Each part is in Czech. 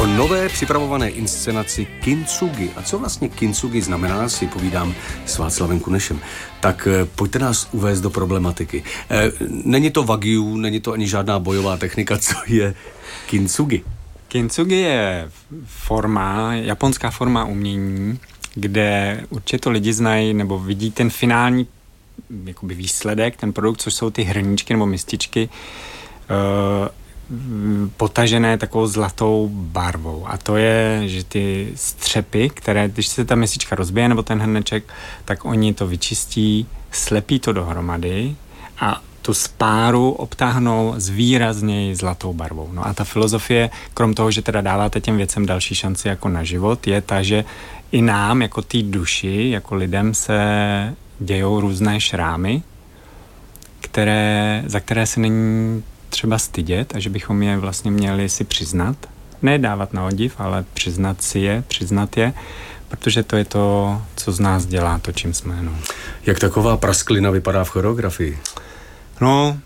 nové připravované inscenaci Kintsugi. A co vlastně Kintsugi znamená, si povídám s Václavem Kunešem. Tak pojďte nás uvést do problematiky. Není to wagyu, není to ani žádná bojová technika, co je Kintsugi? Kintsugi je japonská forma umění, kde určitě lidi znají nebo vidí ten finální jakoby výsledek, ten produkt, což jsou ty hrníčky nebo mističky, potažené takovou zlatou barvou. A to je, že ty střepy, které, když se ta mistička rozbije nebo ten hrneček, tak oni to vyčistí, slepí to dohromady a tu spáru obtáhnou s výrazněji zlatou barvou. No a ta filozofie, krom toho, že teda dáváte těm věcem další šanci jako na život, je ta, že i nám, jako té duši, jako lidem se dějou různé šrámy, za které se není třeba stydět a že bychom je vlastně měli si přiznat. Ne dávat na odiv, ale přiznat je, protože to je to, co z nás dělá, to, čím jsme. No. Jak taková prasklina vypadá v choreografii? No.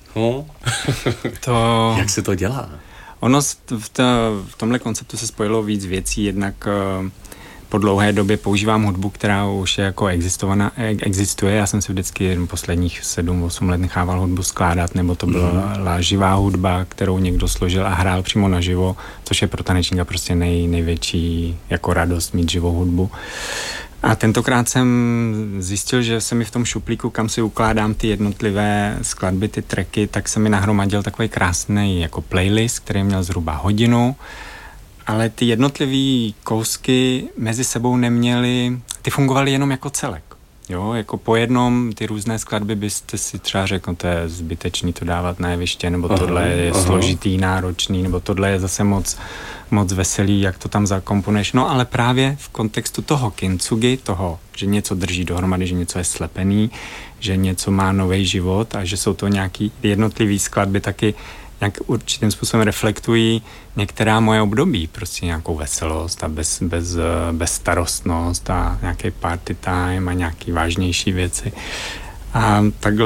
Jak se to dělá? Ono v tomhle konceptu se spojilo víc věcí, jednak po dlouhé době používám hudbu, která už je jako existuje. Já jsem si vždycky posledních 7-8 let nechával hudbu skládat, nebo to byla živá hudba, kterou někdo složil a hrál přímo naživo, což je pro tanečníka prostě největší jako radost mít živou hudbu. A tentokrát jsem zjistil, že se mi v tom šuplíku, kam si ukládám ty jednotlivé skladby, ty tracky, tak se mi nahromadil takový krásný jako playlist, který měl zhruba hodinu, ale ty jednotlivý kousky mezi sebou neměly, ty fungovaly jenom jako celek. Jo, jako po jednom ty různé skladby byste si třeba řekl, to je zbytečný to dávat na jeviště, nebo tohle je složitý, náročný, nebo tohle je zase moc veselý, jak to tam zakomponuješ. No ale právě v kontextu toho kintsugi, toho, že něco drží dohromady, že něco je slepený, že něco má nový život a že jsou to nějaký jednotlivý skladby taky nějak určitým způsobem reflektují některá moje období, prostě nějakou veselost a bezstarostnost a nějaký party time a nějaký vážnější věci. A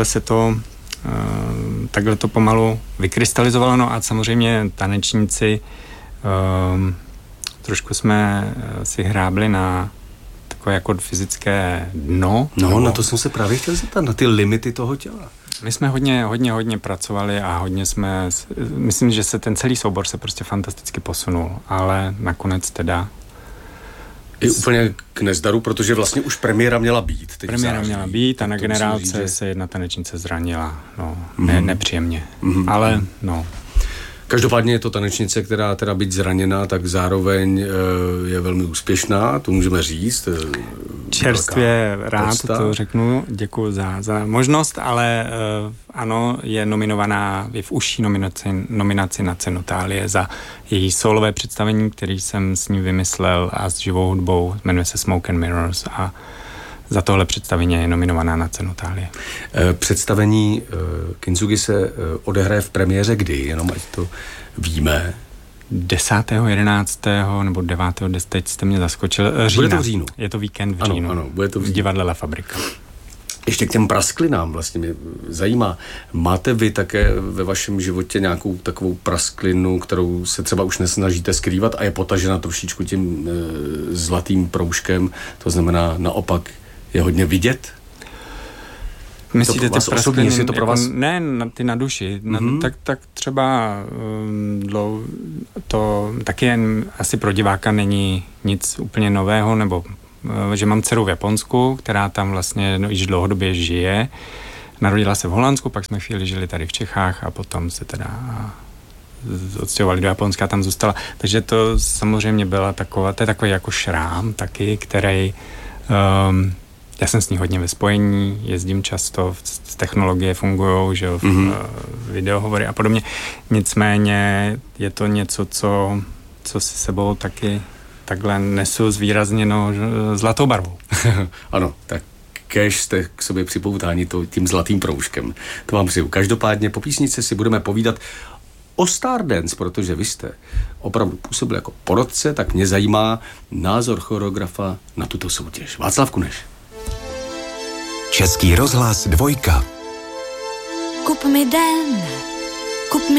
takhle to pomalu vykrystalizovalo, no a samozřejmě tanečníci trošku jsme si hrábli na takové jako fyzické dno. No, na to jsem se právě chtěl zeptat, na ty limity toho těla. My jsme hodně pracovali a myslím, že se ten celý soubor se prostě fantasticky posunul, ale nakonec teda i úplně k nezdaru, protože vlastně už premiéra měla být. Premiéra měla být a na generálce se jedna tanečnice zranila, nepříjemně, ale no. Každopádně je to tanečnice, která teda byť zraněná, tak zároveň je velmi úspěšná, to můžeme říct. Čerstvě rád to řeknu, děkuji za možnost, ale ano, je nominovaná, je v užší nominaci na cenu Thálie za její solové představení, který jsem s ní vymyslel a s živou hudbou, jmenuje se Smoke and Mirrors a za tohle představení je nominovaná na cenu Thálie. Představení Kintsugi se odehraje v premiéře kdy? Jenom ať to víme. 10., 11. nebo 9. teď jste mě zaskočil. Října. Bude to v říjnu? Je to víkend v říjnu. Ano, bude to v říjnu. V divadle La Fabrika. Ještě k těm prasklinám vlastně mě zajímá. Máte vy také ve vašem životě nějakou takovou prasklinu, kterou se třeba už nesnažíte skrývat a je potažena trošičku tím zlatým proužkem? To znamená naopak je hodně vidět? Myslíte ty praskliny? Je to pro vás? Ne, ty na duši. Tak třeba to taky jen asi pro diváka není nic úplně nového, nebo že mám dceru v Japonsku, která tam vlastně již dlouhodobě žije. Narodila se v Holandsku, pak jsme chvíli žili tady v Čechách a potom se teda odstěhovali do Japonska a tam zůstala. Takže to samozřejmě byla to je takový jako šrám taky, který já jsem s ní hodně ve spojení, jezdím často, technologie fungujou, že videohovory a podobně. Nicméně je to něco, co si sebou taky takhle nesu zvýrazněno zlatou barvou. Ano, tak kéž jste k sobě připoutáni tím zlatým proužkem. To vám přeju. Každopádně po písničce si budeme povídat o Stardance, protože vy jste opravdu působil jako porodce, tak mě zajímá názor choreografa na tuto soutěž. Václav Kuneš. Český rozhlas 2. Kup mi den, kup mi